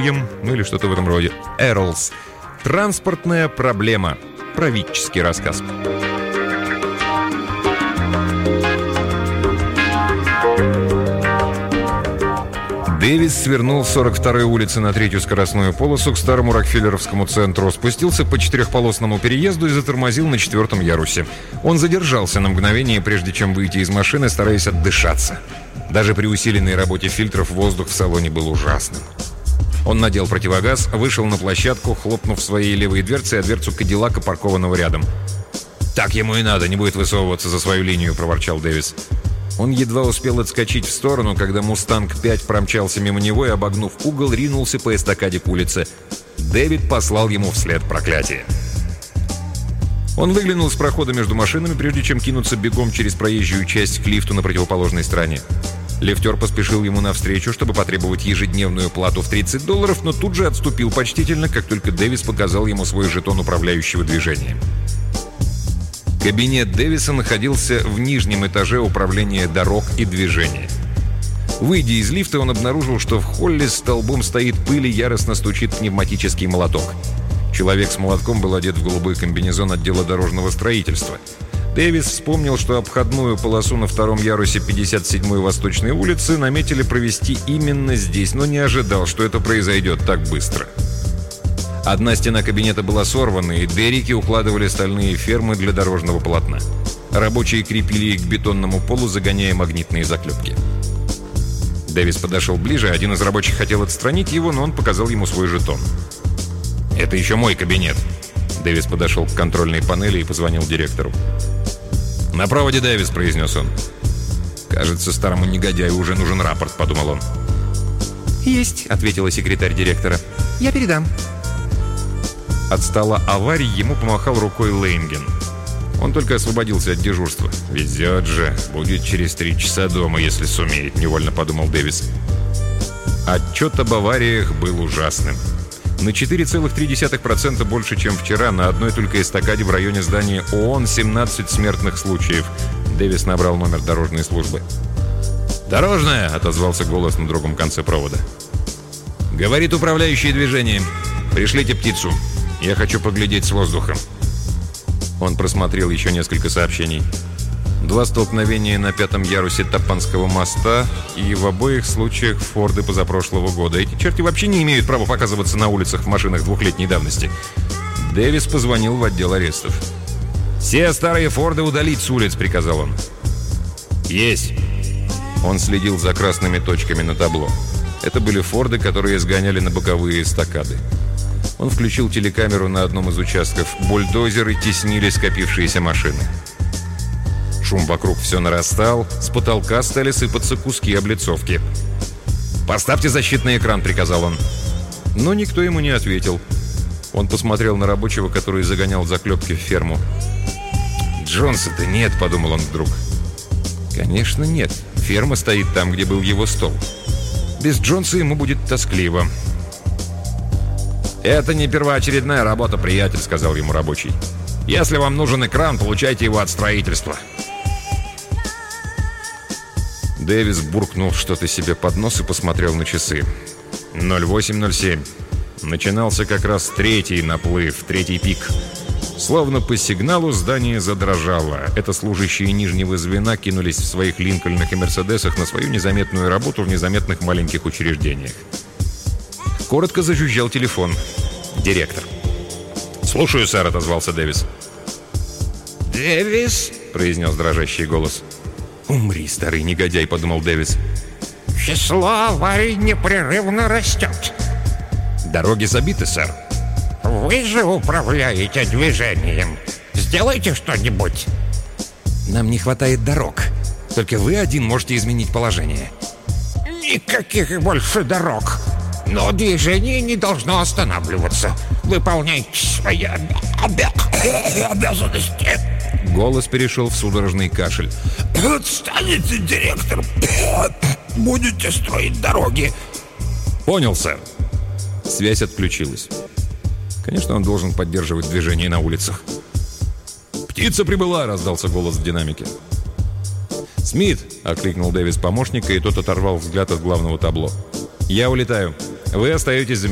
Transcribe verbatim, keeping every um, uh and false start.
Уильям, ну или что-то в этом роде. Эрлс. Транспортная проблема. Правительский рассказ. Дэвис свернул с сорок второй улицы на третью скоростную полосу к старому Рокфеллеровскому центру, спустился по четырехполосному переезду и затормозил на четвертом ярусе. Он задержался на мгновение, прежде чем выйти из машины, стараясь отдышаться. Даже при усиленной работе фильтров воздух в салоне был ужасным. Он надел противогаз, вышел на площадку, хлопнув своей левой дверцей, а дверцу Кадиллака, паркованного рядом. «Так ему и надо, не будет высовываться за свою линию», — проворчал Дэвис. Он едва успел отскочить в сторону, когда «Мустанг пять» промчался мимо него и, обогнув угол, ринулся по эстакаде к улице. Дэвид послал ему вслед проклятие. Он выглянул с прохода между машинами, прежде чем кинуться бегом через проезжую часть к лифту на противоположной стороне. Лифтер поспешил ему навстречу, чтобы потребовать ежедневную плату в тридцать долларов, но тут же отступил почтительно, как только Дэвис показал ему свой жетон управляющего движением. Кабинет Дэвиса находился в нижнем этаже управления дорог и движения. Выйдя из лифта, он обнаружил, что в холле столбом стоит пыль и яростно стучит пневматический молоток. Человек с молотком был одет в голубой комбинезон отдела дорожного строительства. Дэвис вспомнил, что обходную полосу на втором ярусе пятьдесят седьмой Восточной улицы наметили провести именно здесь, но не ожидал, что это произойдет так быстро. Одна стена кабинета была сорвана, и дерики укладывали стальные фермы для дорожного полотна. Рабочие крепили их к бетонному полу, загоняя магнитные заклепки. Дэвис подошел ближе, один из рабочих хотел отстранить его, но он показал ему свой жетон. «Это еще мой кабинет». Дэвис подошел к контрольной панели и позвонил директору. «На проводе Дэвис», — произнес он. «Кажется, старому негодяю уже нужен рапорт», — подумал он. «Есть», — ответила секретарь директора. «Я передам». От стола аварии ему помахал рукой Лейнген. Он только освободился от дежурства. «Везет же. Будет через три часа дома, если сумеет», — невольно подумал Дэвис. Отчет об авариях был ужасным. На четыре целых три десятых процента больше, чем вчера, на одной только эстакаде в районе здания ООН семнадцать смертных случаев. Дэвис набрал номер дорожной службы. «Дорожная!» — отозвался голос на другом конце провода. «Говорит управляющий движением. Пришлите птицу. Я хочу поглядеть с воздуха». Он просмотрел еще несколько сообщений. Два столкновения на пятом ярусе Тапанского моста, и в обоих случаях Форды позапрошлого года. Эти черти вообще не имеют права показываться на улицах в машинах двухлетней давности. Дэвис позвонил в отдел арестов. «Все старые Форды удалить с улиц», — приказал он. «Есть». Он следил за красными точками на табло. Это были Форды, которые сгоняли на боковые эстакады. Он включил телекамеру на одном из участков. Бульдозеры теснили скопившиеся машины. Шум вокруг все нарастал. С потолка стали сыпаться куски облицовки. «Поставьте защитный экран», — приказал он. Но никто ему не ответил. Он посмотрел на рабочего, который загонял заклепки в ферму. «Джонса-то нет», — подумал он вдруг. «Конечно, нет. Ферма стоит там, где был его стол. Без Джонса ему будет тоскливо». «Это не первоочередная работа, приятель», — сказал ему рабочий. «Если вам нужен экран, получайте его от строительства». Дэвис буркнул что-то себе под нос и посмотрел на часы. ноль восемь ноль семь. Начинался как раз третий наплыв, третий пик. Словно по сигналу здание задрожало. Это служащие нижнего звена кинулись в своих Линкольнах и Мерседесах на свою незаметную работу в незаметных маленьких учреждениях. Коротко зажужжал телефон. Директор. «Слушаю, сэр», — отозвался Дэвис. «Дэвис?» — произнес дрожащий голос. «Умри, старый негодяй», — подумал Дэвис. «Число аварий непрерывно растет». «Дороги забиты, сэр». «Вы же управляете движением. Сделайте что-нибудь». «Нам не хватает дорог. Только вы один можете изменить положение». «Никаких больше дорог. Но движение не должно останавливаться. Выполняйте свои обязанности». Голос перешел в судорожный кашель. «Отстанете, директор. Будете строить дороги». «Понял, сэр». Связь отключилась. Конечно, он должен поддерживать движение на улицах. «Птица прибыла!» — раздался голос в динамике. «Смит!» — окликнул Дэвис помощника, и тот оторвал взгляд от главного табло. «Я улетаю. Вы остаетесь за